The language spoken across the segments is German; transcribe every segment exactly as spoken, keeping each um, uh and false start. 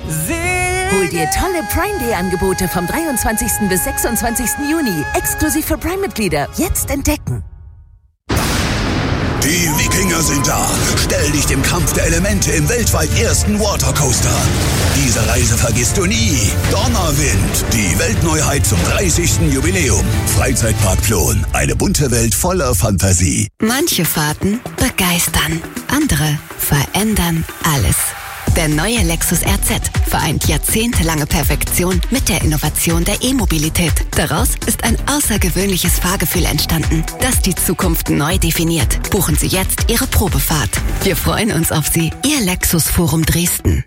Hol dir tolle Prime Day Angebote vom dreiundzwanzigsten bis sechsundzwanzigsten Juni. Exklusiv für Prime-Mitglieder. Jetzt entdecken. Die Wikinger sind da. Stell dich dem Kampf der Elemente im weltweit ersten Watercoaster. Diese Reise vergisst du nie. Donnerwind, die Weltneuheit zum dreißigsten Jubiläum. Freizeitpark Plon, eine bunte Welt voller Fantasie. Manche Fahrten begeistern, andere verändern alles. Der neue Lexus R Z vereint jahrzehntelange Perfektion mit der Innovation der E-Mobilität. Daraus ist ein außergewöhnliches Fahrgefühl entstanden, das die Zukunft neu definiert. Buchen Sie jetzt Ihre Probefahrt. Wir freuen uns auf Sie. Ihr Lexus Forum Dresden.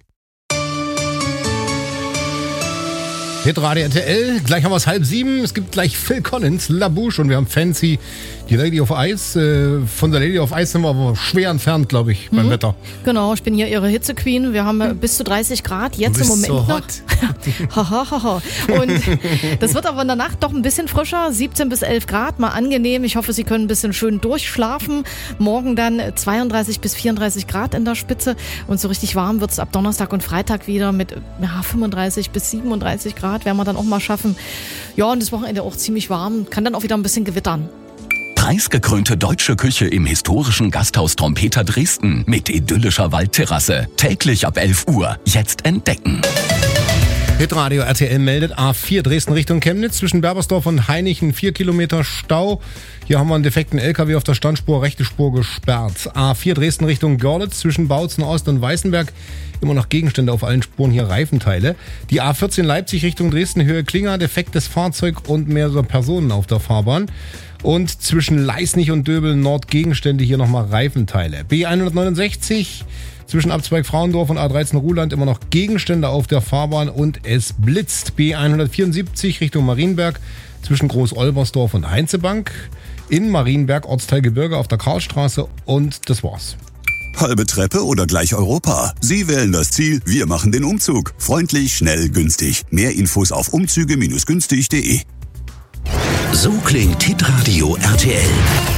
Hitradio R T L, gleich haben wir es halb sieben, es gibt gleich Phil Collins, La Bouche und wir haben Fancy, die Lady of Ice. Äh, von der Lady of Ice sind wir aber schwer entfernt, glaube ich, beim mhm. Wetter. Genau, ich bin hier ihre Hitze-Queen, wir haben mhm. bis zu dreißig Grad, jetzt du bist im Moment so noch. Hahaha. Und das wird aber in der Nacht doch ein bisschen frischer, siebzehn bis elf Grad, mal angenehm. Ich hoffe, Sie können ein bisschen schön durchschlafen. Morgen dann zweiunddreißig bis vierunddreißig Grad in der Spitze und so richtig warm wird es ab Donnerstag und Freitag wieder mit ja, fünfunddreißig bis siebenunddreißig Grad. Werden wir dann auch mal schaffen. Ja, und das Wochenende auch ziemlich warm. Kann dann auch wieder ein bisschen gewittern. Preisgekrönte deutsche Küche im historischen Gasthaus Trompeter Dresden mit idyllischer Waldterrasse. Täglich ab elf Uhr. Jetzt entdecken. Hitradio R T L meldet A vier Dresden Richtung Chemnitz zwischen Berbersdorf und Hainichen vier Kilometer Stau. Hier haben wir einen defekten L K W auf der Standspur, rechte Spur gesperrt. A vier Dresden Richtung Görlitz zwischen Bautzen Ost und Weißenberg. Immer noch Gegenstände auf allen Spuren, hier Reifenteile. Die A vierzehn Leipzig Richtung Dresden, Höhe Klinger, defektes Fahrzeug und mehrere Personen auf der Fahrbahn. Und zwischen Leisnig und Döbel Nord Gegenstände, hier nochmal Reifenteile. B hundertneunundsechzig zwischen Abzweig Frauendorf und A dreizehn Ruhland immer noch Gegenstände auf der Fahrbahn und es blitzt. B hundertvierundsiebzig Richtung Marienberg zwischen Groß-Olbersdorf und Heinzebank. In Marienberg Ortsteil Gebirge auf der Karlstraße und das war's. Halbe Treppe oder gleich Europa? Sie wählen das Ziel, wir machen den Umzug. Freundlich, schnell, günstig. Mehr Infos auf umzüge Bindestrich günstig Punkt de. So klingt Hitradio R T L.